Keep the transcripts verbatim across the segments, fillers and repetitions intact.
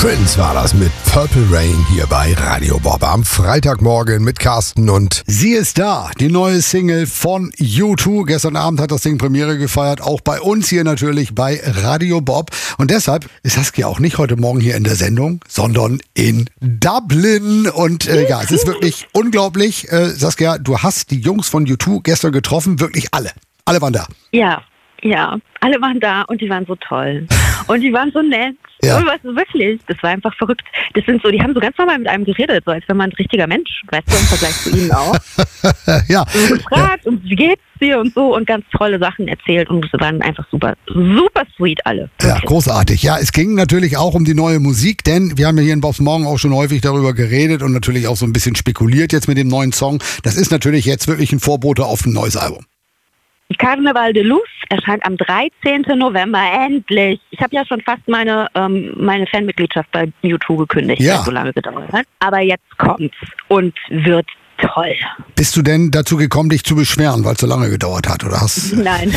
Prince war das mit Purple Rain hier bei Radio Bob am Freitagmorgen mit Carsten und sie ist da, die neue Single von U zwei. Gestern Abend hat das Ding Premiere gefeiert, auch bei uns hier natürlich bei Radio Bob. Und deshalb ist Saskia auch nicht heute Morgen hier in der Sendung, sondern in Dublin. Und äh, ja, es ist wirklich unglaublich. Äh, Saskia, du hast die Jungs von U zwei gestern getroffen, wirklich alle. Alle waren da. Ja, ja, alle waren da und die waren so toll. Und die waren so nett. Ja. Und was, wirklich, das war einfach verrückt. Das sind so, die haben so ganz normal mit einem geredet, so als wenn man ein richtiger Mensch, weißt du, im Vergleich zu ihnen auch. ja. Und gefragt ja. und wie geht's dir und so und ganz tolle Sachen erzählt und es waren einfach super, super sweet alle. Ja, großartig. Ja, es ging natürlich auch um die neue Musik, denn wir haben ja hier in Bobs Morgen auch schon häufig darüber geredet und natürlich auch so ein bisschen spekuliert jetzt mit dem neuen Song. Das ist natürlich jetzt wirklich ein Vorbote auf ein neues Album. Carnaval de Luz erscheint am dreizehnten November, endlich. Ich habe ja schon fast meine, ähm, meine Fanmitgliedschaft bei U zwei gekündigt, ja. weil es so lange gedauert hat. Aber jetzt kommt's und wird toll. Bist du denn dazu gekommen, dich zu beschweren, weil es so lange gedauert hat? Oder hast Nein.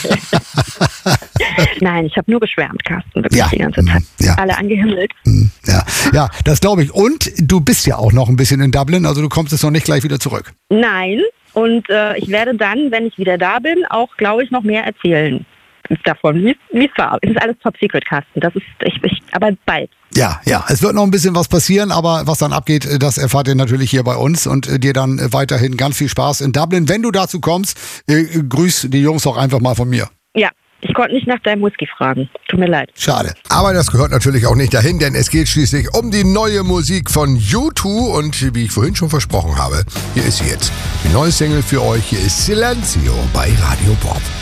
Nein, ich habe nur geschwärmt, Carsten, wirklich ja. die ganze Zeit. Ja. Alle angehimmelt. Ja. ja, das glaube ich. Und du bist ja auch noch ein bisschen in Dublin, also du kommst jetzt noch nicht gleich wieder zurück. Nein. Und äh, ich werde dann, wenn ich wieder da bin, auch, glaube ich, noch mehr erzählen davon, wie es war. Es ist alles Top Secret, Carsten. Das ist, ich, ich, aber bald. Ja, ja, es wird noch ein bisschen was passieren, aber was dann abgeht, das erfahrt ihr natürlich hier bei uns und äh, dir dann äh, weiterhin ganz viel Spaß in Dublin. Wenn du dazu kommst, äh, grüß die Jungs auch einfach mal von mir. Ja. Ich konnte nicht nach deinem Whisky fragen. Tut mir leid. Schade. Aber das gehört natürlich auch nicht dahin, denn es geht schließlich um die neue Musik von U zwei. Und wie ich vorhin schon versprochen habe, hier ist sie jetzt. Die neue Single für euch. Hier ist Silencio bei Radio Bob.